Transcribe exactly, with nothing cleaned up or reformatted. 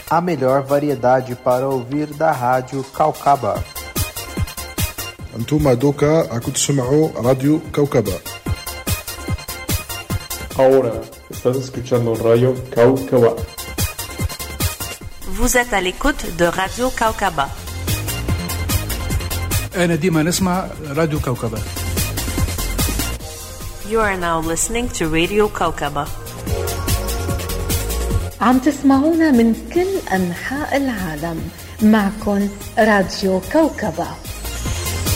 A melhor variedade para ouvir da Rádio Caucaba. أنتم دوكا عكم تسمعوا راديو كوكبة. Ahora estás escuchando Radio Caucaba. Vous êtes à l'écoute de Radio Caucaba. أنا ديما نسمع راديو كوكبة. You are now listening to Radio Caucaba. عم تسمعونا من كل أنحاء العالم. معكن راديو كوكبة.